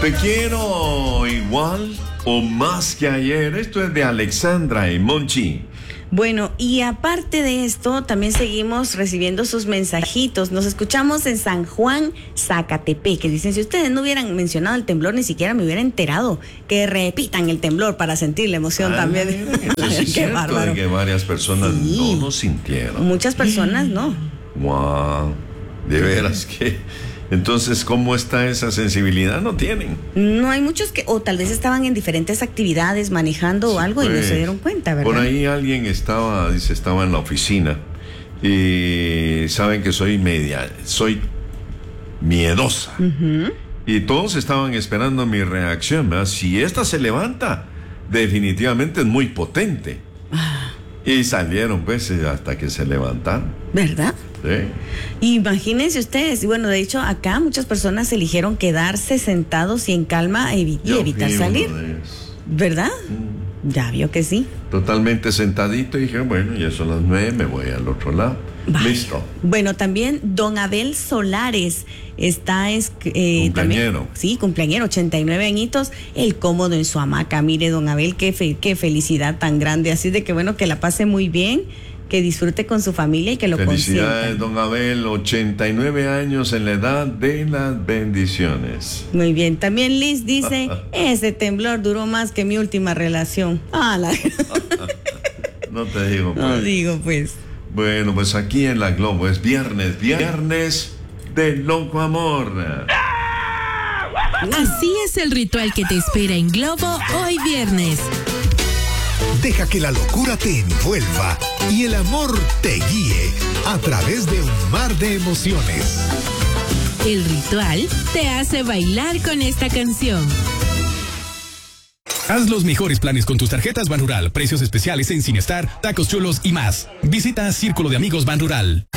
Te quiero igual o más que ayer. Esto es de Alexandra y Monchi. Bueno, y aparte de esto, también seguimos recibiendo sus mensajitos. Nos escuchamos en San Juan, Zacatepec, que dicen, si ustedes no hubieran mencionado el temblor, ni siquiera me hubiera enterado. Que repitan el temblor para sentir la emoción también. Eso sí, Qué bárbaro. de que varias personas no lo sintieron. Muchas personas no. Wow, de veras que... Entonces, ¿cómo está esa sensibilidad? No tienen. No, hay muchos que, o tal vez estaban en diferentes actividades, manejando o algo, y no se dieron cuenta, ¿verdad? Por ahí alguien estaba en la oficina y saben que soy miedosa. Uh-huh. Y todos estaban esperando mi reacción, ¿verdad? Si esta se levanta, definitivamente es muy potente. Y salieron, pues, hasta que se levantaron. ¿Verdad? Sí. Imagínense ustedes, bueno, de hecho, acá muchas personas eligieron quedarse sentados y en calma y evitar salir. ¿Verdad? Ya vio que sí. Totalmente sentadito y dije, bueno, ya son las 9, me voy al otro lado. Vaya. Listo. Bueno, también don Abel Solares está cumpleañero. También, sí, cumpleañero, 89 añitos, el cómodo en su hamaca. Mire, don Abel, qué felicidad tan grande. Así de que bueno, que la pase muy bien, que disfrute con su familia y que lo consienta. Felicidades, don Abel, 89 años en la edad de las bendiciones. Muy bien. También Liz dice, ese temblor duró más que mi última relación. No te digo, pues. No digo, pues. Bueno, pues aquí en la Globo es viernes de loco amor. Así es el ritual que te espera en Globo hoy viernes. Deja que la locura te envuelva y el amor te guíe a través de un mar de emociones. El ritual te hace bailar con esta canción. Haz los mejores planes con tus tarjetas Banrural. Precios especiales en Cinestar, Tacos Chulos y más. Visita Círculo de Amigos Banrural.